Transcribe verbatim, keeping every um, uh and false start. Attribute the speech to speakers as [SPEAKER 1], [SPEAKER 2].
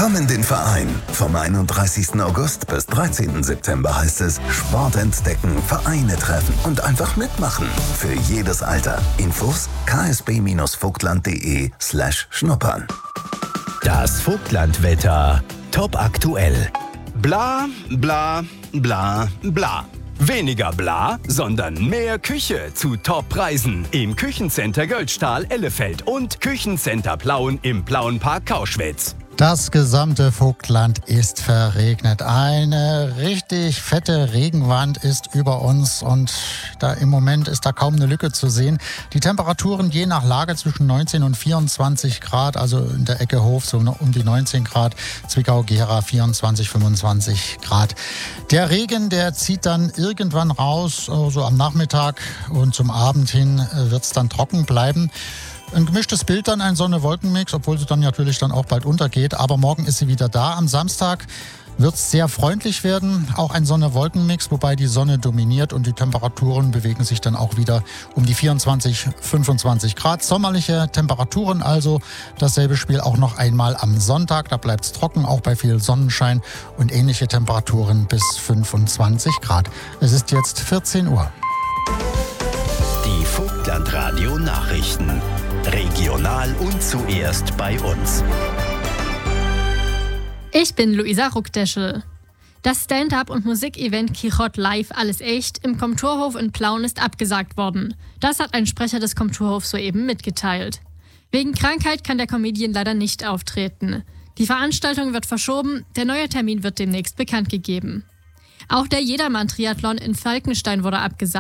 [SPEAKER 1] Komm in den Verein. Vom einunddreißigsten August bis dreizehnten September heißt es Sport entdecken, Vereine treffen und einfach mitmachen. Für jedes Alter. Infos ksb-vogtland.de slash schnuppern.
[SPEAKER 2] Das Vogtlandwetter. Top aktuell. Bla, bla, bla, bla. Weniger bla, sondern mehr Küche zu Top-Preisen im Küchencenter Göldstahl Ellefeld und Küchencenter Plauen im Plauenpark Kauschwitz.
[SPEAKER 3] Das gesamte Vogtland ist verregnet. Eine richtig fette Regenwand ist über uns und da im Moment ist da kaum eine Lücke zu sehen. Die Temperaturen je nach Lage zwischen neunzehn und vierundzwanzig Grad, also in der Ecke Hof so um die neunzehn Grad, Zwickau-Gera vierundzwanzig, fünfundzwanzig Grad. Der Regen, der zieht dann irgendwann raus, so am Nachmittag und zum Abend hin wird es dann trocken bleiben. Ein gemischtes Bild dann, ein Sonne-Wolken-Mix, obwohl sie dann natürlich dann auch bald untergeht. Aber morgen ist sie wieder da. Am Samstag wird es sehr freundlich werden. Auch ein Sonne-Wolken-Mix, wobei die Sonne dominiert und die Temperaturen bewegen sich dann auch wieder um die vierundzwanzig, fünfundzwanzig Grad. Sommerliche Temperaturen also. Dasselbe Spiel auch noch einmal am Sonntag. Da bleibt es trocken, auch bei viel Sonnenschein und ähnliche Temperaturen bis fünfundzwanzig Grad. Es ist jetzt vierzehn Uhr.
[SPEAKER 2] Die Vogtland-Radio-Nachrichten. Regional und zuerst bei uns.
[SPEAKER 4] Ich bin Luisa Ruckdeschel. Das Stand-up- und Musikevent Quichotte Live Alles Echt im Komturhof in Plauen ist abgesagt worden. Das hat ein Sprecher des Komturhofs soeben mitgeteilt. Wegen Krankheit kann der Comedian leider nicht auftreten. Die Veranstaltung wird verschoben, der neue Termin wird demnächst bekannt gegeben. Auch der Jedermann-Triathlon in Falkenstein wurde abgesagt.